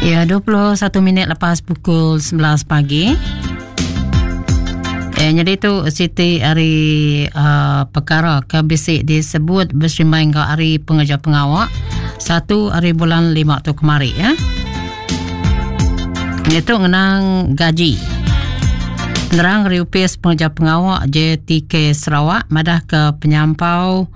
Ya, 21 minit lepas pukul 11 pagi. Jadi tu Siti hari perkara kebisik disebut berserimai ke hari pengeja pengawak 1 hari bulan 5 tu kemari ya. Itu ngenang gaji. Penerang hari UPS pengeja pengawak JTK Sarawak madah ke penyampau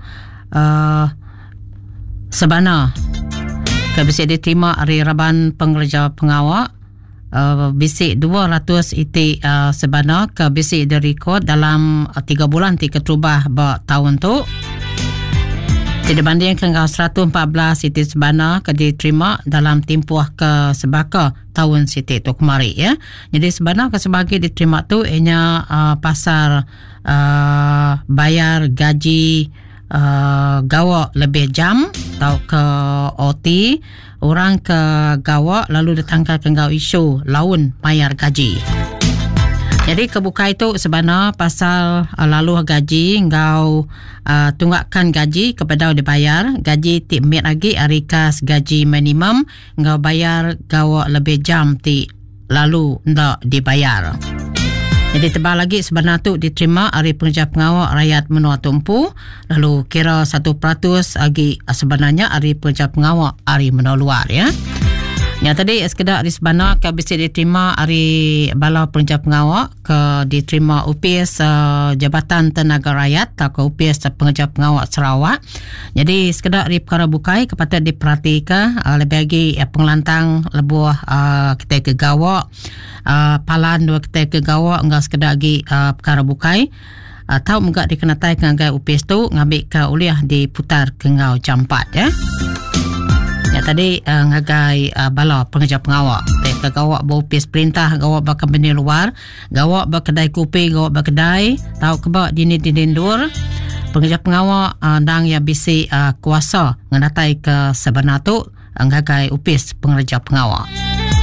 Sebana kebisik diterima hari Raban pengeja pengawak bisik 200 itik Sebana ke bisik direkod dalam 3 bulan terubah tahun tu. Tidak bandingkan 114 itik Sebana ke diterima dalam tempoh ke sebaka tahun sitik tu kemari ya. Jadi Sebana ke sebagai diterima tu ianya pasal bayar gaji gawak lebih jam atau ke OT orang ke gawak lalu datangkan ke gawak isu laun bayar gaji. Jadi kebuka itu sebenarnya pasal lalu gaji ngau tunggakan gaji kepada dibayar gaji ti mit lagi arikas gaji minimum ngau bayar gawak lebih jam ti lalu ndak dibayar. Jadi tebal lagi sebenarnya tu diterima hari pengeja pengawak rakyat menua tumpu lalu kira 1% lagi sebenarnya hari pengeja pengawak hari menua luar ya. Yang tadi sekedar di sebenar ke bisik diterima hari bala pengeja pengawak ke diterima UPS Jabatan Tenaga Rakyat atau ke UPS pengeja pengawak Sarawak. Jadi sekedar di perkara bukai kepatut diperhatikan lebih lagi pengelantang lebuh kita ke gawak palan dua kita ke gawak enggak sekedar lagi perkara bukai atau enggak dikenatai dengan gaya UPS tu ngambil ke uliah diputar ke ngau jam 4 ya. Ya tadi ngagai bala pengeja pengawak ke gawak bawa UPS perintah gawak ba company luar gawak ba kedai kopi gawak ba kedai tahu keba dini dur pengeja pengawak dang ya bisi kuasa ngenatai ke sebenar tu ngagai UPS pengeja pengawak.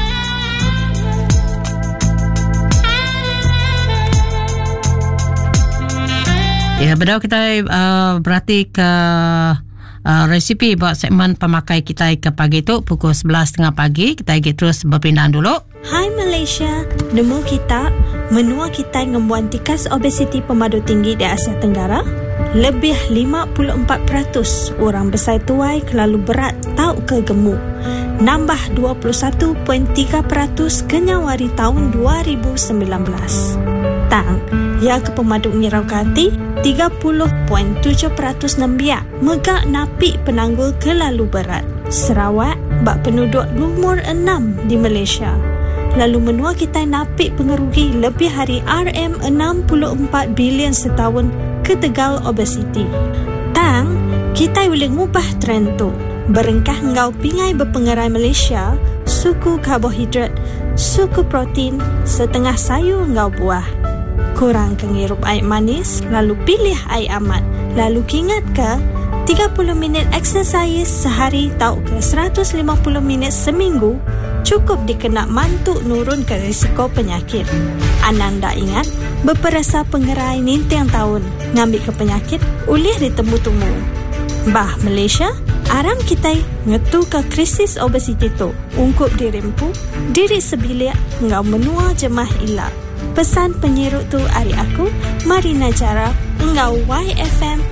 Ya, bedau kita berarti ke resipi buat segmen pemakai kita ke pagi tu pukul 11.30 pagi. Kita terus berpindah dulu. Hai Malaysia, nemu kita menua kita ngembuan tikas obesiti pemadu tinggi di Asia Tenggara. Lebih 54% orang besar tuai kelalu berat tau ke gemuk. Nambah 21.3% kenyawari tahun 2019. Tang, ya ke pemaduk nyirau kati 30.7% nambia megak napi penanggul kelalu berat. Sarawak bak penduduk nomor 6 di Malaysia. Lalu menua kita napi pengerugi lebih hari RM64 bilion setahun ke tegal obesiti. Tang, kita boleh ngubah trend tu. Berengkah ngau pingai berpengerai Malaysia, suku karbohidrat, suku protein, setengah sayur ngau buah. Kurang kengirup air manis, lalu pilih air amat. Lalu ingat ke 30 minit exercise sehari tau ke 150 minit seminggu cukup dikena mantuk nurun ke risiko penyakit. Ananda ingat beperasa pengerai nintang tahun ngambil ke penyakit ulih ditemu-temu. Bah Malaysia, aram kita ngetu ke krisis obesiti tu. Ungkup dirimpu, diri sebilik ngau menua jemah ilak. Pesan penyiruk tu hari aku, Marina Jara, ngau YFM